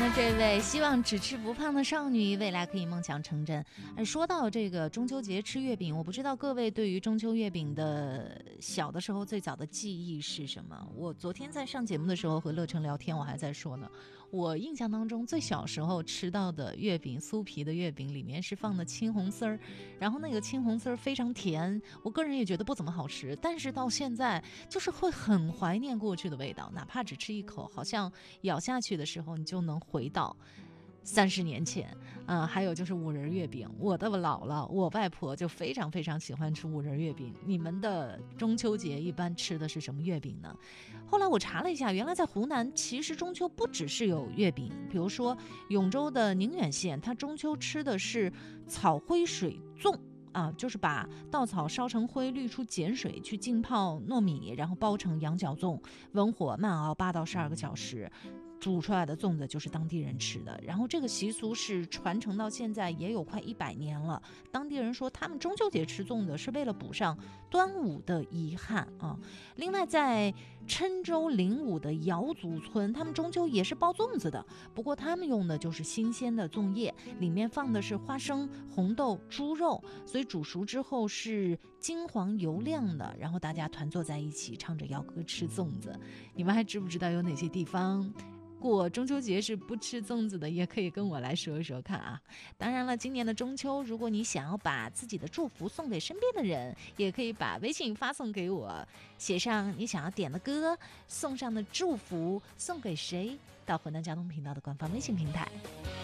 这位希望只吃不胖的少女，未来可以梦想成真。说到这个中秋节吃月饼，我不知道各位对于中秋月饼的小的时候最早的记忆是什么。我昨天在上节目的时候和乐成聊天，我还在说呢，我印象当中最小时候吃到的月饼，酥皮的月饼里面是放的青红丝儿，然后那个青红丝儿非常甜，我个人也觉得不怎么好吃，但是到现在就是会很怀念过去的味道，哪怕只吃一口，好像咬下去的时候你就能回到30年前。还有就是五仁月饼，我的姥姥我外婆就非常非常喜欢吃五仁月饼。你们的中秋节一般吃的是什么月饼呢？后来我查了一下，原来在湖南其实中秋不只是有月饼，比如说永州的宁远县，它中秋吃的是草灰水粽就是把稻草烧成灰，滤出碱水，去浸泡糯米，然后包成羊角粽，文火慢熬8到12个小时，煮出来的粽子就是当地人吃的。然后这个习俗是传承到现在也有快100年了。当地人说他们中秋节吃粽子是为了补上端午的遗憾另外在郴州灵武的瑶族村，他们中秋也是包粽子的，不过他们用的就是新鲜的粽叶，里面放的是花生、红豆、猪肉，所以煮熟之后是金黄油亮的，然后大家团坐在一起唱着谣歌吃粽子。你们还知不知道有哪些地方过中秋节是不吃粽子的？也可以跟我来说一说看啊。当然了，今年的中秋，如果你想要把自己的祝福送给身边的人，也可以把微信发送给我，写上你想要点的歌，送上的祝福送给谁，到河南交通频道的官方微信平台。